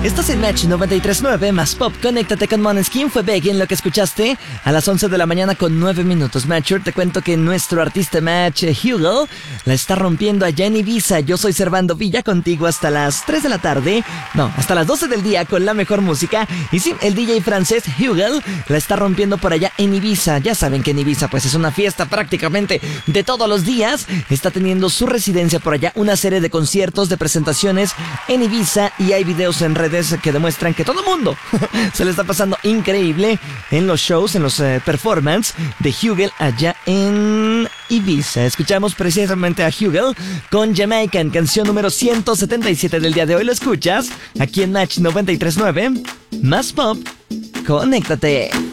Estás en Match 93.9 más Pop. Conéctate con Måneskin. Fue Begging lo que escuchaste a las 11 de la mañana con 9 minutos. Matcher, te cuento que nuestro artista Match, Hugo, la está rompiendo allá en Ibiza. Yo soy Servando Villa, contigo hasta las 3 de la tarde. No, hasta las 12 del día con la mejor música. Y sí, el DJ francés Hugo la está rompiendo por allá en Ibiza. Ya saben que en Ibiza pues es una fiesta prácticamente de todos los días. Está teniendo su residencia por allá, una serie de conciertos, de presentaciones en Ibiza, y hay videos en redes que demuestran que todo el mundo se le está pasando increíble en los shows, en los performances de Hugo allá en Ibiza. Escuchamos precisamente a Hugo con Jamaican, canción número 177 del día de hoy. Lo escuchas aquí en Match 93.9 más Pop. Conéctate.